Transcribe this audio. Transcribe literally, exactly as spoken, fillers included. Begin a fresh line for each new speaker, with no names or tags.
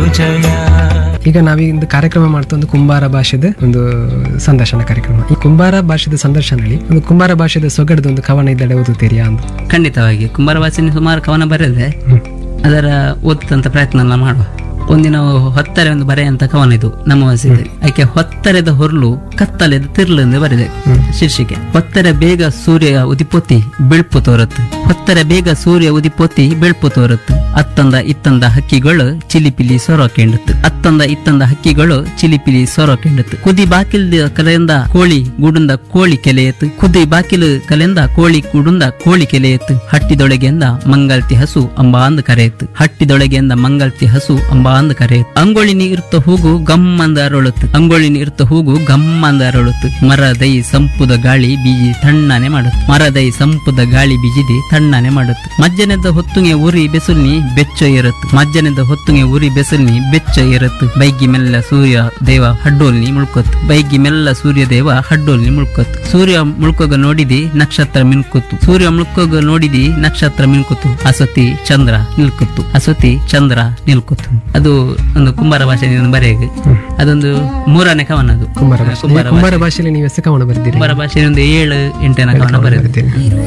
ಜಯ.
ಈಗ ನಾವೀಗ ಕಾರ್ಯಕ್ರಮ ಮಾಡ್ತಾ ಒಂದು ಕುಂಬಾರ ಭಾಷೆದ ಒಂದು ಸಂದರ್ಶನ ಕಾರ್ಯಕ್ರಮ. ಈ ಕುಂಬಾರ ಭಾಷೆದ ಸಂದರ್ಶನದಲ್ಲಿ ಒಂದು ಕುಂಬಾರ ಭಾಷೆದ ಸೊಗಡದ ಒಂದು ಕವನ ಇದ್ದಡೆ ಓದುತ್ತೀರಿಯಾ ಅಂತ?
ಖಂಡಿತವಾಗಿ ಕುಂಬಾರ ಭಾಷೆಯಲ್ಲಿ ಸುಮಾರು ಕವನ ಬರೆದೆ, ಅದರ ಓದುತ್ತಂತ ಪ್ರಯತ್ನ ಎಲ್ಲ ಮಾಡುವ. ಒಂದಿನ ಹೊತ್ತರೆ ಒಂದು ಬರೆ ಅಂತ ಕವನ ಇದು ನಮ್ಮ ಭಾಷೆಯಲ್ಲಿ. ಆಕೆ ಹೊತ್ತರೆದ ಹೊರ್ಲು ಕತ್ತಲೆದ ತಿರ್ಲು ಎಂದು ಬರೆದೆ ಶೀರ್ಷಿಕೆ. ಹೊತ್ತರೆ ಬೇಗ ಸೂರ್ಯ ಉದಿಪೊತ್ತಿ ಬೆಳ್ಪು ತೋರತ್ತು, ಹೊತ್ತರೆ ಬೇಗ ಸೂರ್ಯ ಉದಿಪೊತ್ತಿ ಬೆಳ್ಪು ತೋರತ್ತು. ಅತ್ತಂದ ಇತ್ತಂದ ಹಕ್ಕಿಗಳು ಚಿಲಿಪಿಲಿ ಸೊರ ಕೆಂಡತ್ತು, ಅತ್ತಂದ ಇತ್ತಂದ ಹಕ್ಕಿಗಳು ಚಿಲಿಪಿಲಿ ಸೊರ ಕೆಂಡತ್ತು. ಕುದಿ ಬಾಕಿಲ್ ಕಲೆಯಿಂದ ಕೋಳಿ ಗೂಡುಂದ ಕೋಳಿ ಕೆಲೆಯತ್ತು, ಕುದಿ ಬಾಕಿಲು ಕಲೆಯಿಂದ ಕೋಳಿ ಗೂಡುಂದ ಕೋಳಿ ಕೆಲೆಯತ್ತು. ಹಟ್ಟಿದೊಳಗೆಂದ ಮಂಗಲ್ತಿ ಹಸು ಅಂಬ ಅಂದ ಕರೆಯತ್ತು, ಹಟ್ಟಿದೊಳಗೆಂದ ಮಂಗಲ್ತಿ ಹಸು ಅಂಬ ಅಂದ ಕರೆಯತ್ತು. ಅಂಗೋಳಿನಿ ಇರ್ತ ಹೂಗು ಗಮ್ಮಂದ ಅರಳುತ್ತು, ಅಂಗೋಳಿನಿ ಇರ್ತ ಹೂಗು ಗಮ್ಮಂದ ಅರಳುತ್ತು. ಮರದೈ ಸಂಪುದ ಗಾಳಿ ಬೀಜಿ ತಣ್ಣನೆ ಮಾಡುತ್ತು, ಮರದೈ ಸಂಪುದ ಗಾಳಿ ಬೀಜಿದಿ ತಣ್ಣನೆ ಮಾಡುತ್ತು. ಮಜ್ಜನದ ಹೊತ್ತುಗೆ ಉರಿ ಬೆಸುಲ್ನಿ ಬೆಚ್ಚ ಇರತ್ತು, ಮಜ್ಜನದ ಹೊತ್ತುಗೆ ಉರಿ ಬೆಸುಲ್ನಿ ಬೆಚ್ಚ ಇರತ್ತು. ಬೈಗಿ ಮೆಲ್ಲ ಸೂರ್ಯ ದೇವ ಹಡ್ಡೋಲ್ನಿ ಮುಳ್ಕೊತ್ತು, ಬೈಗಿ ಮೆಲ್ಲ ಸೂರ್ಯ ದೇವ ಹಡ್ಡೋಲ್ನಿ ಮುಳ್ಕೊತ್ತು. ಸೂರ್ಯ ಮುಳ್ಕೋಗ ನೋಡಿದಿ ನಕ್ಷತ್ರ ಮಿನ್ಕೊತ್ತು, ಸೂರ್ಯ ಮುಳ್ಕೋಗ ನೋಡಿದಿ ನಕ್ಷತ್ರ ಮಿನ್ಕೊತ್ತು. ಅಸತಿ ಚಂದ್ರ ನಿಲ್ಕೊತ್ತು, ಅಸತಿ ಚಂದ್ರ ನಿಲ್ಕೊತ್ತು. ಅದು ಒಂದು ಕುಂಬಾರ ಭಾಷೆಯಿಂದ ಬರೆಯ ಅದೊಂದು ಮೂರನೇ ಕವನ. ಅದು
ಕುಂಬಾರ ಭಾಷೆ. ಕುಂಬಾರ ಭಾಷೆಯಲ್ಲಿ ನೀವು ಎಷ್ಟು ಕವನ ಬರೆದಿರಿ?
ಕುಂಬಾರ ಭಾಷೆಯಲ್ಲಿ ಒಂದು ಏಳು ಎಂಟನೇ ಕವನ ಬರೆದಿದ್ದೇನೆ.